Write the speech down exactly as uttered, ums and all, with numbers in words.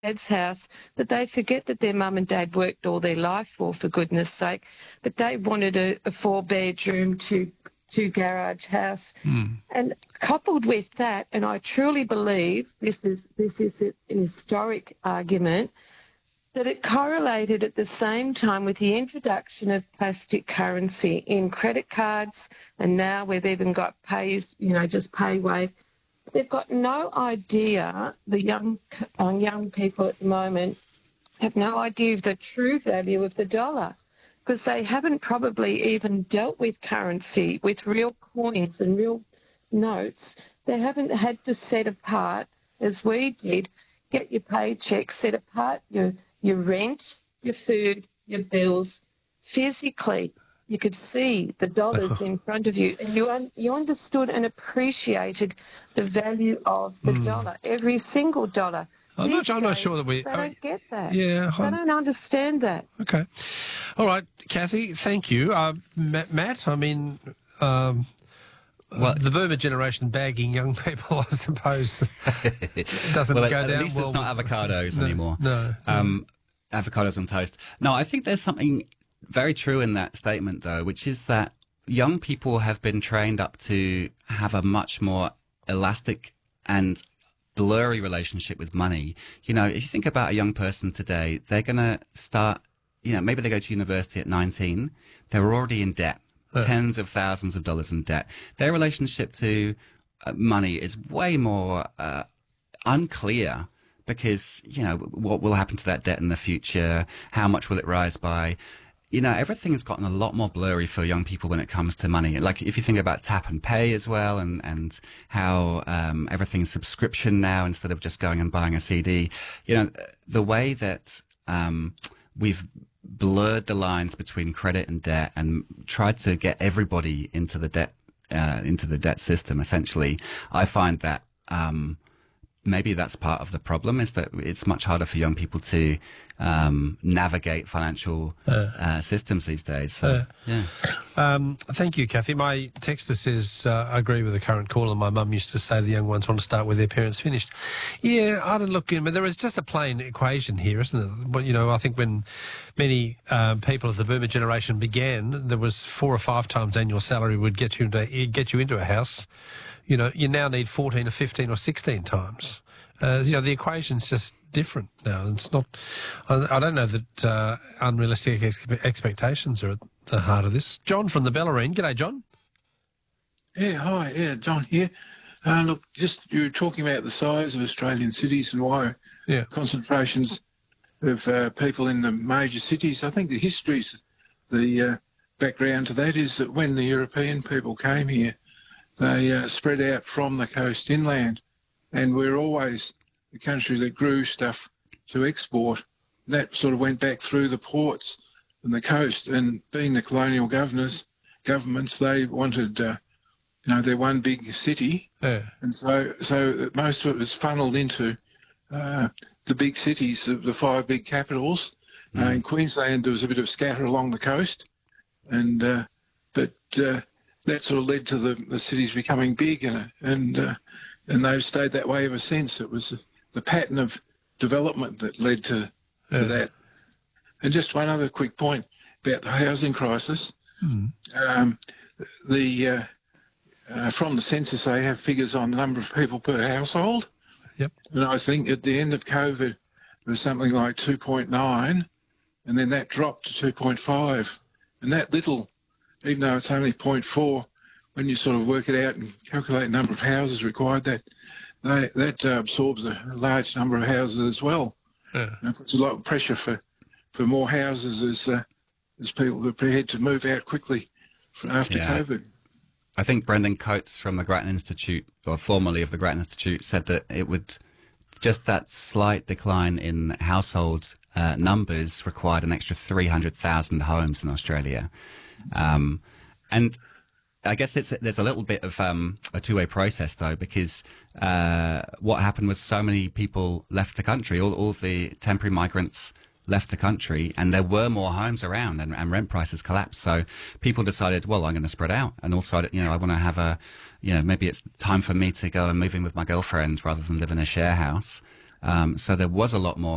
dad's house that they forget that their mum and dad worked all their life for, for goodness sake, but they wanted a, a four-bedroom, two, two garage house. Mm. And coupled with that, and I truly believe this is, this is an historic argument, that it correlated at the same time with the introduction of plastic currency in credit cards, and now we've even got pays, you know, just pay wave. They've got no idea, the young uh, young people at the moment have no idea of the true value of the dollar, because they haven't probably even dealt with currency, with real coins and real notes. They haven't had to set apart, as we did, get your paycheck, set apart your your rent, your food, your bills, physically. You could see the dollars in front of you, and you un- you understood and appreciated the value of the mm. dollar, every single dollar. I'm not, I'm not sure that we... They I don't mean, get that. Yeah. They I'm, don't understand that. Okay. All right, Kathy, thank you. Uh, Matt, Matt, I mean... Um, Well, uh, the boomer generation bagging young people, I suppose, doesn't well, go at, down at least well. it's not avocados no, anymore. No, um, no. Avocados on toast. No, I think there's something very true in that statement, though, which is that young people have been trained up to have a much more elastic and blurry relationship with money. You know, if you think about a young person today, they're going to start, you know, maybe they go to university at nineteen, they're already in debt. Uh. Tens of thousands of dollars in debt. Their relationship to uh, money is way more uh, unclear because, you know, what will happen to that debt in the future? How much will it rise by? You know, everything has gotten a lot more blurry for young people when it comes to money. Like if you think about tap and pay as well, and, and how um, everything's subscription now instead of just going and buying a C D. You know, the way that um, we've blurred the lines between credit and debt and tried to get everybody into the debt uh, into the debt system, essentially, I find that um, maybe that's part of the problem, is that it's much harder for young people to um, navigate financial uh, uh, systems these days. So, uh, yeah. Um, thank you, Kathy. My texter says, uh, I agree with the current caller. My mum used to say the young ones want to start where their parents finished. Yeah, I don't look in, but there is just a plain equation here, isn't it? But, you know, I think when many um, people of the boomer generation began, there was four or five times annual salary would get you into, get you into a house. You know, you now need fourteen or fifteen or sixteen times. Uh, you know, the equation's just different now. It's not, I, I don't know that uh, unrealistic ex- expectations are at the heart of this. John from the Bellarine. G'day, John. Yeah, hi. Yeah, John here. Uh, look, just you were talking about the size of Australian cities and why yeah. concentrations of uh, people in the major cities. I think the history's, the uh, background to that is that when the European people came here, they uh, spread out from the coast inland, and we're always the country that grew stuff to export. That sort of went back through the ports and the coast, and being the colonial governors, governments, they wanted, uh, you know, their one big city, yeah. and so so most of it was funneled into uh, the big cities, the, the five big capitals. Mm. Uh, in Queensland, there was a bit of scatter along the coast, and uh, but. Uh, that sort of led to the, the cities becoming big, and and uh, and they've stayed that way ever since. It was the pattern of development that led to, to yeah. that. And just one other quick point about the housing crisis. Mm. Um, the uh, uh, from the census, they have figures on the number of people per household. Yep. And I think at the end of COVID, it was something like two point nine, and then that dropped to two point five, and that little, even though it's only zero point four, when you sort of work it out and calculate the number of houses required, that they, that uh, absorbs a large number of houses as well. Yeah. And it puts a lot of pressure for, for more houses as uh, as people are prepared to move out quickly after yeah. COVID. I think Brendan Coates from the Grattan Institute, or formerly of the Grattan Institute, said that it would, just that slight decline in household uh, numbers required an extra three hundred thousand homes in Australia. Um, and I guess it's, there's a little bit of um, a two-way process, though, because uh, what happened was so many people left the country, all, all the temporary migrants left the country, and there were more homes around, and, and rent prices collapsed. So people decided, well, I'm going to spread out. And also, you know, I want to have a, you know, maybe it's time for me to go and move in with my girlfriend rather than live in a share house. Um, so there was a lot more